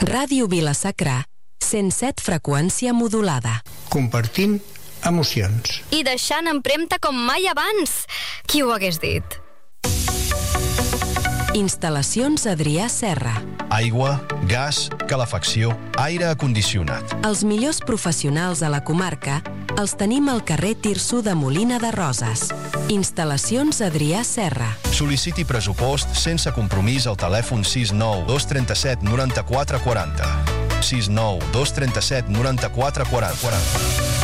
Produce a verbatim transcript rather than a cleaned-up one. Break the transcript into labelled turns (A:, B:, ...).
A: Ràdio Vila-sacra, cent set freqüència modulada.
B: Compartint emocions.
C: I deixant empremta com mai abans. Qui ho hagués dit?
A: Instal·lacions Adrià Serra.
D: Aigua, gas, calefacció, aire condicionat.
A: Els millors professionals a la comarca els tenim al carrer Tirso de Molina de Roses. Instal·lacions Adrià Serra.
D: Sol·liciti pressupost sense compromís al telèfon sis nou dos tres set nou quatre quatre zero. sis nou dos tres set nou quatre quatre zero.